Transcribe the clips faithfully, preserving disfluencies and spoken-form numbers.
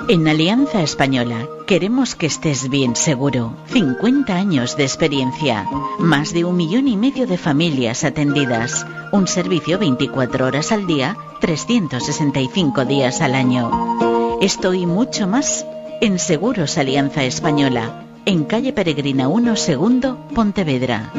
En Alianza Española queremos que estés bien seguro. cincuenta años de experiencia, más de un millón y medio de familias atendidas, un servicio veinticuatro horas al día, trescientos sesenta y cinco días al año. Esto y mucho más en Seguros Alianza Española, en calle Peregrina uno, segundo, Pontevedra.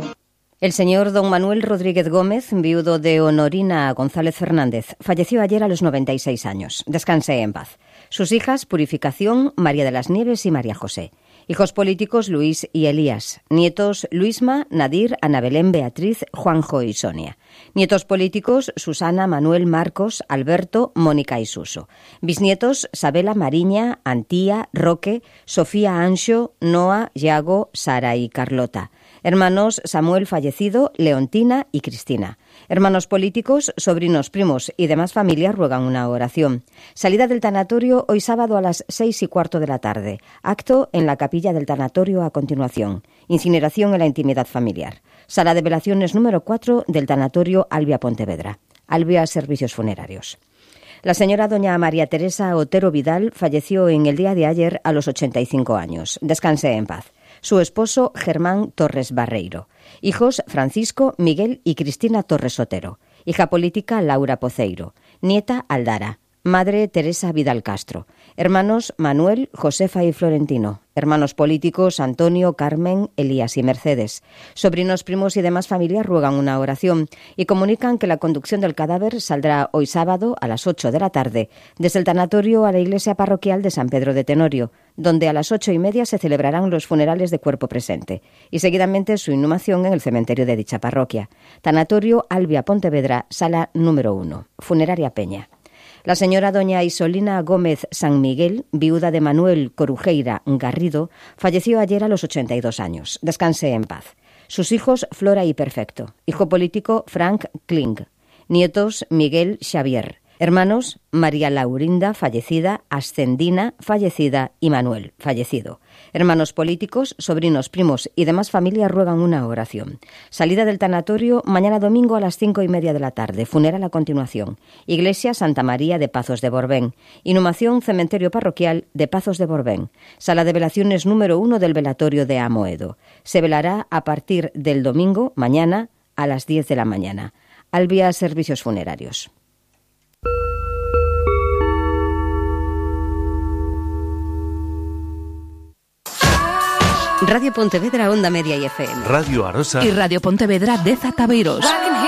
El señor don Manuel Rodríguez Gómez, viudo de Honorina González Fernández, falleció ayer a los noventa y seis años. Descanse en paz. Sus hijas, Purificación, María de las Nieves y María José. Hijos políticos, Luis y Elías. Nietos, Luisma, Nadir, Ana Belén, Beatriz, Juanjo y Sonia. Nietos políticos, Susana, Manuel, Marcos, Alberto, Mónica y Suso. Bisnietos, Sabela, Mariña, Antía, Roque, Sofía, Anxo, Noa, Yago, Sara y Carlota. Hermanos, Samuel fallecido, Leontina y Cristina. Hermanos políticos, sobrinos, primos y demás familias ruegan una oración. Salida del tanatorio hoy sábado a las seis y cuarto de la tarde. Acto en la capilla del tanatorio a continuación. Incineración en la intimidad familiar. Sala de velaciones número cuatro del tanatorio Albia Pontevedra. Albia Servicios Funerarios. La señora doña María Teresa Otero Vidal falleció en el día de ayer a los ochenta y cinco años. Descanse en paz. Su esposo, Germán Torres Barreiro. Hijos, Francisco, Miguel y Cristina Torres Otero. Hija política, Laura Poceiro. Nieta, Aldara. Madre, Teresa Vidal Castro. Hermanos, Manuel, Josefa y Florentino. Hermanos políticos, Antonio, Carmen, Elías y Mercedes. Sobrinos, primos y demás familias ruegan una oración y comunican que la conducción del cadáver saldrá hoy sábado a las ocho de la tarde desde el tanatorio a la iglesia parroquial de San Pedro de Tenorio, donde a las ocho y media se celebrarán los funerales de cuerpo presente y seguidamente su inhumación en el cementerio de dicha parroquia. Tanatorio Albia Pontevedra, sala número uno. Funeraria Peña. La señora doña Isolina Gómez San Miguel, viuda de Manuel Corujeira Garrido, falleció ayer a los ochenta y dos años. Descanse en paz. Sus hijos, Flora y Perfecto. Hijo político, Frank Kling. Nietos, Miguel Xavier. Hermanos, María Laurinda, fallecida, Ascendina, fallecida y Manuel, fallecido. Hermanos políticos, sobrinos, primos y demás familias ruegan una oración. Salida del tanatorio mañana domingo a las cinco y media de la tarde. Funeral a continuación. Iglesia Santa María de Pazos de Borbén. Inhumación cementerio parroquial de Pazos de Borbén. Sala de velaciones número uno del velatorio de Amoedo. Se velará a partir del domingo, mañana, a las diez de la mañana. Albia Servicios Funerarios. Radio Pontevedra, Onda Media y F M. Radio Arosa. Y Radio Pontevedra de Zataveiros.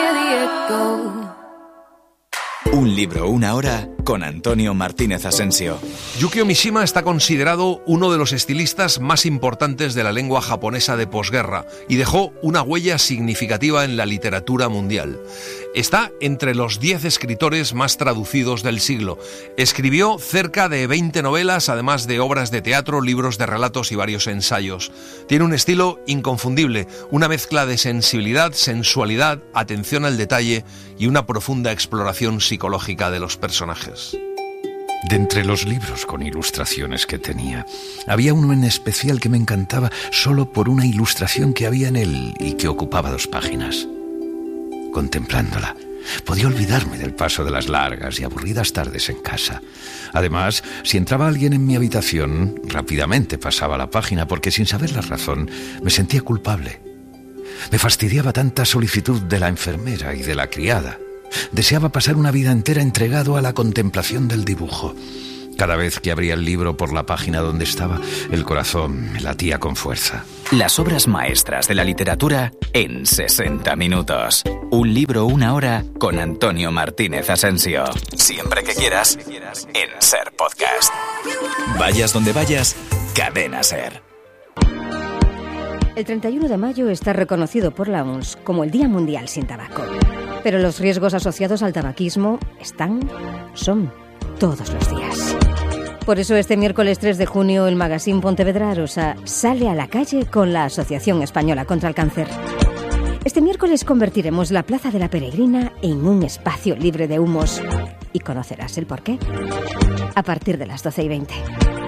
Un libro, una hora, con Antonio Martínez Asensio. Yukio Mishima está considerado uno de los estilistas más importantes de la lengua japonesa de posguerra y dejó una huella significativa en la literatura mundial. Está entre los diez escritores más traducidos del siglo. Escribió cerca de veinte novelas, además de obras de teatro, libros de relatos y varios ensayos. Tiene un estilo inconfundible, una mezcla de sensibilidad, sensualidad, atención al detalle y una profunda exploración psicológica de los personajes. De entre los libros con ilustraciones que tenía, había uno en especial que me encantaba solo por una ilustración que había en él y que ocupaba dos páginas. Contemplándola, podía olvidarme del paso de las largas y aburridas tardes en casa. Además, si entraba alguien en mi habitación, rápidamente pasaba la página porque, sin saber la razón, me sentía culpable. Me fastidiaba tanta solicitud de la enfermera y de la criada. Deseaba pasar una vida entera entregado a la contemplación del dibujo. Cada vez que abría el libro por la página donde estaba, el corazón me latía con fuerza. Las obras maestras de la literatura en sesenta minutos. Un libro, una hora, con Antonio Martínez Asensio. Siempre que quieras, en Ser Podcast. Vayas donde vayas, Cadena Ser. El treinta y uno de mayo está reconocido por la O M S como el Día Mundial sin Tabaco. Pero los riesgos asociados al tabaquismo están, son, todos los días. Por eso este miércoles tres de junio el Magazine Pontevedra Arosa sale a la calle con la Asociación Española contra el Cáncer. Este miércoles convertiremos la Plaza de la Peregrina en un espacio libre de humos y conocerás el porqué a partir de las doce y veinte.